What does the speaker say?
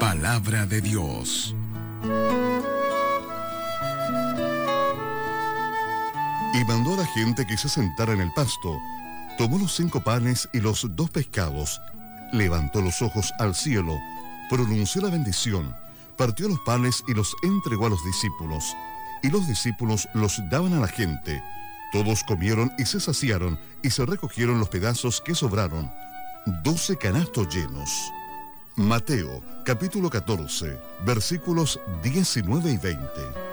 Palabra de Dios. Y mandó a la gente que se sentara en el pasto. Tomó los 5 panes y los 2 pescados. Levantó los ojos al cielo, pronunció la bendición, partió los panes y los entregó a los discípulos. Y los discípulos los daban a la gente. Todos comieron y se saciaron, y se recogieron los pedazos que sobraron, 12 canastos llenos. Mateo, capítulo 14, versículos 19 y 20.